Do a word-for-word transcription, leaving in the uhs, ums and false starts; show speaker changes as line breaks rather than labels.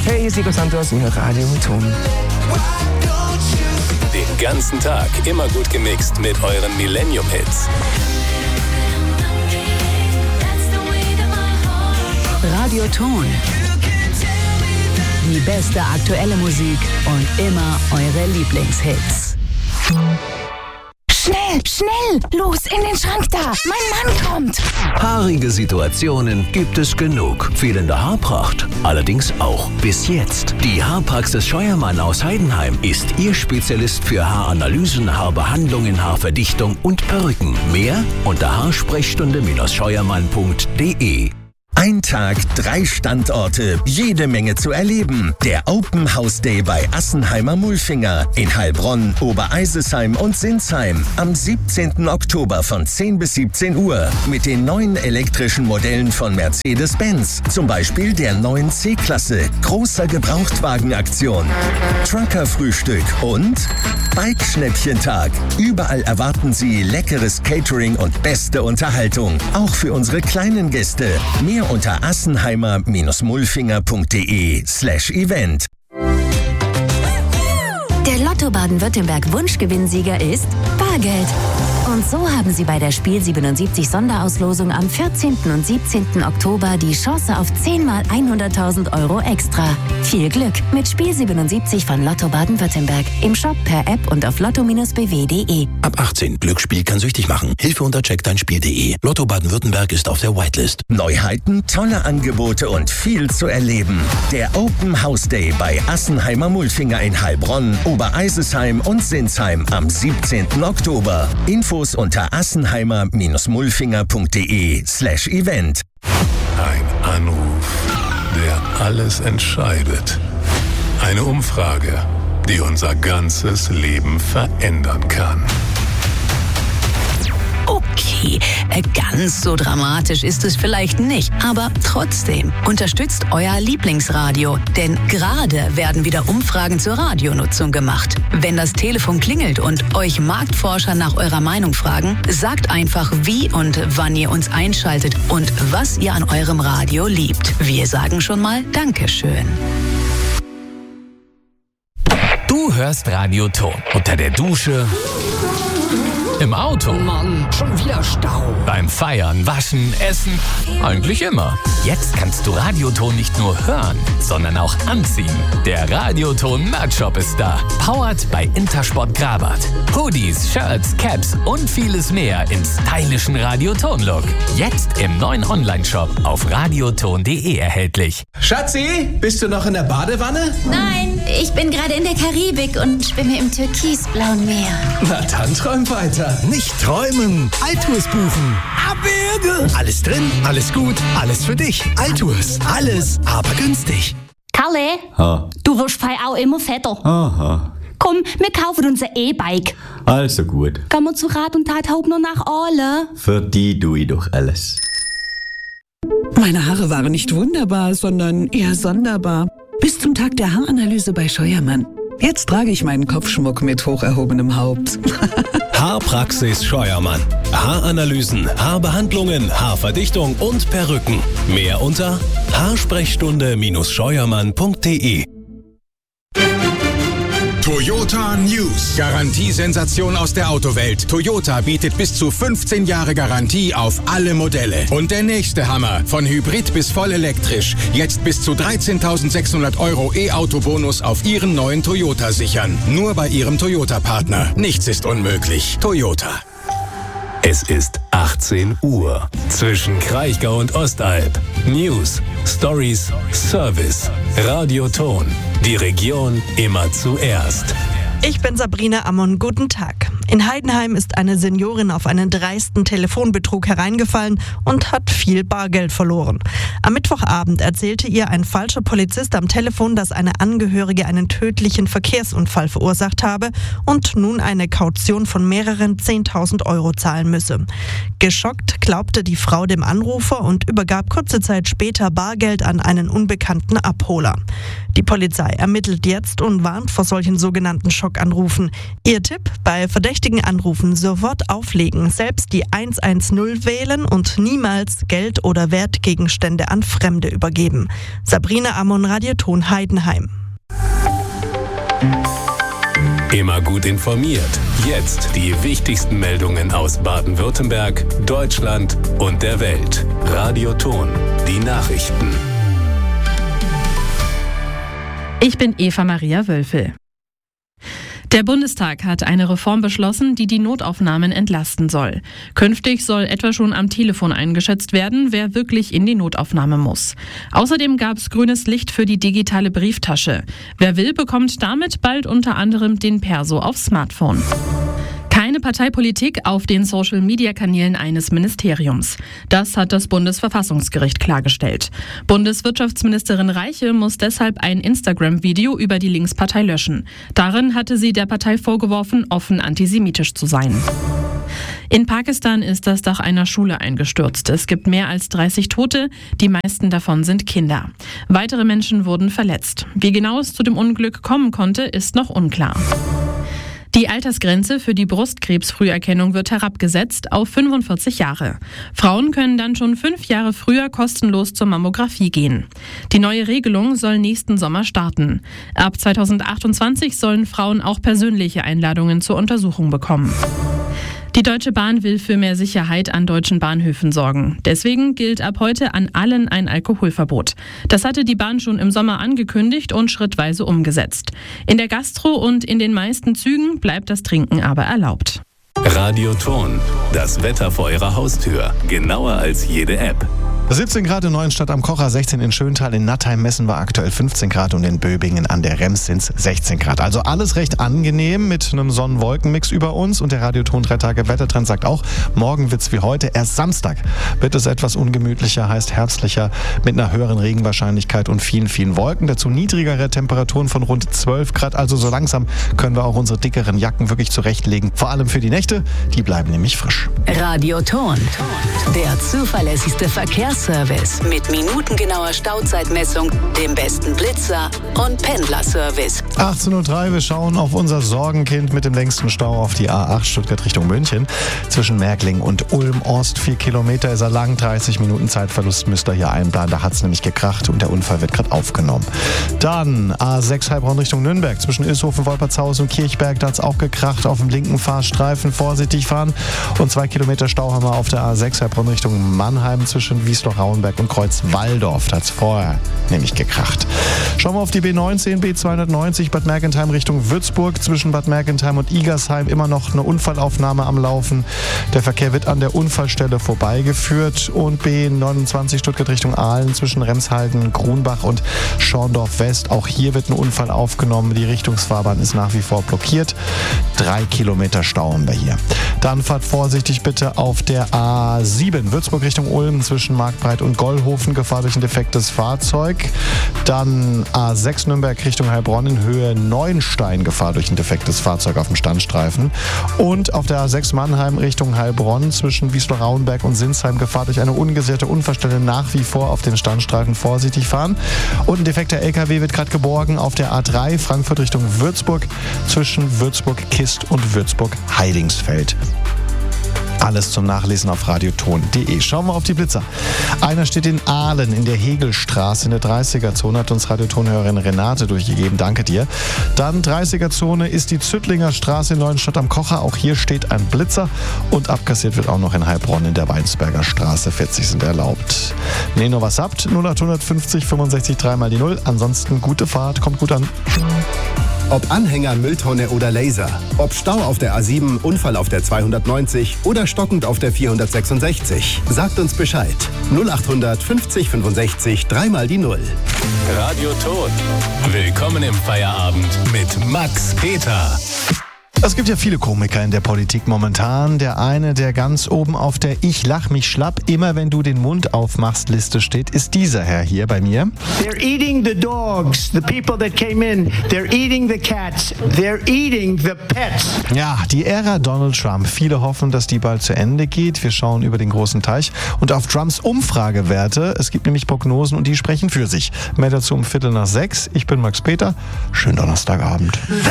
Hey, hier ist Nico Santos in Radio Ton.
Den ganzen Tag immer gut gemixt mit euren Millennium-Hits.
Radio Ton. Die beste aktuelle Musik und immer eure Lieblingshits.
Schnell, schnell! Los, in den Schrank da! Mein Mann kommt!
Haarige Situationen gibt es genug. Fehlende Haarpracht allerdings auch. Bis jetzt. Die Haarpraxis Scheuermann aus Heidenheim ist Ihr Spezialist für Haaranalysen, Haarbehandlungen, Haarverdichtung und Perücken. Mehr unter haarsprechstunde scheuermann punkt de.
Ein Tag, drei Standorte, jede Menge zu erleben. Der Open House Day bei Assenheimer Mulfinger in Heilbronn, Obereisesheim und Sinsheim am siebzehnten Oktober von zehn bis siebzehn Uhr mit den neuen elektrischen Modellen von Mercedes-Benz, zum Beispiel der neuen C-Klasse, großer Gebrauchtwagenaktion, Trucker-Frühstück und Bike-Schnäppchentag. Überall erwarten Sie leckeres Catering und beste Unterhaltung, auch für unsere kleinen Gäste. Mehr unter assenheimer-mulfinger.de slash event.
Der Lotto Baden-Württemberg Wunschgewinnsieger ist Bargeld. Und so haben Sie bei der Spiel siebenundsiebzig Sonderauslosung am vierzehnten und siebzehnten Oktober die Chance auf zehn mal hunderttausend Euro extra. Viel Glück mit Spiel siebenundsiebzig von Lotto Baden-Württemberg. Im Shop, per App und auf lotto b w punkt de.
Ab achtzehn. Glücksspiel kann süchtig machen. Hilfe unter check dein spiel punkt de. Lotto Baden-Württemberg ist auf der Whitelist.
Neuheiten, tolle Angebote und viel zu erleben. Der Open House Day bei Assenheimer Mulfinger in Heilbronn, Obereisesheim und Sinsheim am siebzehnten Oktober. Infos unter assenheimer-mulfinger.de slash event.
Ein Anruf, der alles entscheidet. Eine Umfrage, die unser ganzes Leben verändern kann.
Okay, äh, ganz so dramatisch ist es vielleicht nicht, aber trotzdem unterstützt euer Lieblingsradio, denn gerade werden wieder Umfragen zur Radionutzung gemacht. Wenn das Telefon klingelt und euch Marktforscher nach eurer Meinung fragen, sagt einfach, wie und wann ihr uns einschaltet und was ihr an eurem Radio liebt. Wir sagen schon mal Dankeschön.
Du hörst Radio Ton unter der Dusche, im Auto.
Mann, schon wieder Stau.
Beim Feiern, Waschen, Essen. Eigentlich immer. Jetzt kannst du Radioton nicht nur hören, sondern auch anziehen. Der Radioton Merch-Shop ist da. Powered bei Intersport Grabat. Hoodies, Shirts, Caps und vieles mehr im stylischen Radioton-Look. Jetzt im neuen Online-Shop auf radioton punkt de erhältlich.
Schatzi, bist du noch in der Badewanne?
Nein, ich bin gerade in der Karibik und schwimme im türkisblauen Meer.
Na dann träum weiter.
Nicht träumen, Altours buchen. Abwürge. Alles drin, alles gut, alles für dich. Altours, alles, aber günstig.
Kalle,
ha.
Du wirst fei auch immer fetter.
Aha.
Komm, wir kaufen uns ein E-Bike.
Also gut.
Gehen wir zu Rat und Tat Haupt noch nach Aale.
Für die tue ich doch alles.
Meine Haare waren nicht wunderbar, sondern eher sonderbar. Bis zum Tag der Haaranalyse bei Scheuermann. Jetzt trage ich meinen Kopfschmuck mit hoch erhobenem Haupt.
Haarpraxis Scheuermann. Haaranalysen, Haarbehandlungen, Haarverdichtung und Perücken. Mehr unter haarsprechstunde scheuermann punkt de.
Toyota News. Garantiesensation aus der Autowelt. Toyota bietet bis zu fünfzehn Jahre Garantie auf alle Modelle. Und der nächste Hammer. Von Hybrid bis voll elektrisch. Jetzt bis zu dreizehntausendsechshundert Euro E-Auto-Bonus auf Ihren neuen Toyota sichern. Nur bei Ihrem Toyota-Partner. Nichts ist unmöglich. Toyota.
Es ist achtzehn Uhr. Zwischen Kraichgau und Ostalb. News, Stories, Service. Radio Ton. Die Region immer zuerst.
Ich bin Sabrina Ammon, guten Tag. In Heidenheim ist eine Seniorin auf einen dreisten Telefonbetrug hereingefallen und hat viel Bargeld verloren. Am Mittwochabend erzählte ihr ein falscher Polizist am Telefon, dass eine Angehörige einen tödlichen Verkehrsunfall verursacht habe und nun eine Kaution von mehreren zehntausend Euro zahlen müsse. Geschockt glaubte die Frau dem Anrufer und übergab kurze Zeit später Bargeld an einen unbekannten Abholer. Die Polizei ermittelt jetzt und warnt vor solchen sogenannten Schockanrufen. Ihr Tipp: Bei verdächtigen verdächtigen Anrufen sofort auflegen, selbst die eins eins null wählen und niemals Geld oder Wertgegenstände an Fremde übergeben. Sabrina Ammon, Radioton Heidenheim.
Immer gut informiert. Jetzt die wichtigsten Meldungen aus Baden-Württemberg, Deutschland und der Welt. Radioton, die Nachrichten.
Ich bin Eva Maria Wölfel. Der Bundestag hat eine Reform beschlossen, die die Notaufnahmen entlasten soll. Künftig soll etwa schon am Telefon eingeschätzt werden, wer wirklich in die Notaufnahme muss. Außerdem gab es grünes Licht für die digitale Brieftasche. Wer will, bekommt damit bald unter anderem den Perso aufs Smartphone. Keine Parteipolitik auf den Social-Media-Kanälen eines Ministeriums. Das hat das Bundesverfassungsgericht klargestellt. Bundeswirtschaftsministerin Reiche muss deshalb ein Instagram-Video über die Linkspartei löschen. Darin hatte sie der Partei vorgeworfen, offen antisemitisch zu sein. In Pakistan ist das Dach einer Schule eingestürzt. Es gibt mehr als dreißig Tote, die meisten davon sind Kinder. Weitere Menschen wurden verletzt. Wie genau es zu dem Unglück kommen konnte, ist noch unklar. Die Altersgrenze für die Brustkrebsfrüherkennung wird herabgesetzt auf fünfundvierzig Jahre. Frauen können dann schon fünf Jahre früher kostenlos zur Mammographie gehen. Die neue Regelung soll nächsten Sommer starten. Ab zweitausendachtundzwanzig sollen Frauen auch persönliche Einladungen zur Untersuchung bekommen. Die Deutsche Bahn will für mehr Sicherheit an deutschen Bahnhöfen sorgen. Deswegen gilt ab heute an allen ein Alkoholverbot. Das hatte die Bahn schon im Sommer angekündigt und schrittweise umgesetzt. In der Gastro und in den meisten Zügen bleibt das Trinken aber erlaubt.
Radioton, das Wetter vor Ihrer Haustür. Genauer als jede App.
siebzehn Grad in Neuenstadt am Kocher, sechzehn in Schöntal, in Nattheim-Messen war aktuell fünfzehn Grad und in Böbingen an der Rems sind es sechzehn Grad. Also alles recht angenehm mit einem Sonnen-Wolken-Mix über uns und der Radioton drei Tage Wettertrend sagt auch, morgen wird's wie heute, erst Samstag wird es etwas ungemütlicher, heißt herbstlicher mit einer höheren Regenwahrscheinlichkeit und vielen, vielen Wolken. Dazu niedrigere Temperaturen von rund zwölf Grad, also so langsam können wir auch unsere dickeren Jacken wirklich zurechtlegen. Vor allem für die Nächte, die bleiben nämlich frisch.
Radioton, der zuverlässigste Verkehrs Service mit minutengenauer Stauzeitmessung, dem besten Blitzer und Pendlerservice.
achtzehn Uhr drei, wir schauen auf unser Sorgenkind mit dem längsten Stau auf die A acht Stuttgart Richtung München. Zwischen Märkling und Ulm-Ost, vier Kilometer ist er lang, dreißig Minuten Zeitverlust müsst ihr hier einplanen. Da hat es nämlich gekracht und der Unfall wird gerade aufgenommen. Dann A sechs Heilbronn Richtung Nürnberg, zwischen Ilshofen, Wolpertshaus und Kirchberg, da hat es auch gekracht. Auf dem linken Fahrstreifen vorsichtig fahren und zwei Kilometer Stau haben wir auf der A sechs Heilbronn Richtung Mannheim zwischen Wiesloch, Rauenberg und Kreuz-Walldorf. Da hat es vorher nämlich gekracht. Schauen wir auf die B neunzehn, B zweihundertneunzig, Bad Mergentheim Richtung Würzburg. Zwischen Bad Mergentheim und Igersheim immer noch eine Unfallaufnahme am Laufen. Der Verkehr wird an der Unfallstelle vorbeigeführt. Und B neunundzwanzig Stuttgart Richtung Aalen zwischen Remshalden, Grunbach und Schorndorf West. Auch hier wird ein Unfall aufgenommen. Die Richtungsfahrbahn ist nach wie vor blockiert. Drei Kilometer Stau haben wir hier. Dann fahrt vorsichtig bitte auf der A sieben, Würzburg Richtung Ulm zwischen Marktbreit und Gollhofen, Gefahr durch ein defektes Fahrzeug. Dann A sechs Nürnberg Richtung Heilbronn in Höhe Neuenstein, Gefahr durch ein defektes Fahrzeug auf dem Standstreifen. Und auf der A sechs Mannheim Richtung Heilbronn zwischen Wiesloch-Rauenberg und Sinsheim, Gefahr durch eine ungesicherte Unfallstelle nach wie vor auf den Standstreifen vorsichtig fahren. Und ein defekter L K W wird gerade geborgen auf der A drei Frankfurt Richtung Würzburg zwischen Würzburg-Kist und Würzburg-Heidingsfeld. Alles zum Nachlesen auf radioton punkt de. Schauen wir auf die Blitzer. Einer steht in Aalen in der Hegelstraße in der dreißiger-Zone, hat uns Radiotonhörerin Renate durchgegeben. Danke dir. Dann dreißiger-Zone ist die Züttlinger Straße in Neuenstadt am Kocher. Auch hier steht ein Blitzer und abkassiert wird auch noch in Heilbronn in der Weinsberger Straße. vierzig sind erlaubt. Wenn ihr noch was habt, null acht fünfzig fünfundsechzig drei mal die null. Ansonsten gute Fahrt, kommt gut an.
Ob Anhänger, Mülltonne oder Laser. Ob Stau auf der A sieben, Unfall auf der zweihundertneunzig oder stockend auf der vierhundertsechsundsechzig. Sagt uns Bescheid. null acht fünfzig fünfundsechzig drei mal die null.
Radioton. Willkommen im Feierabend mit Max Peter.
Es gibt ja viele Komiker in der Politik momentan. Der eine, der ganz oben auf der Ich lach mich schlapp, immer wenn du den Mund aufmachst Liste steht, ist dieser Herr hier bei mir.
They're eating the dogs, the people that came in. They're eating the cats. They're eating the pets.
Ja, die Ära Donald Trump. Viele hoffen, dass die bald zu Ende geht. Wir schauen über den großen Teich und auf Trumps Umfragewerte. Es gibt nämlich Prognosen und die sprechen für sich. Mehr dazu um Viertel nach sechs. Ich bin Max Peter. Schönen Donnerstagabend.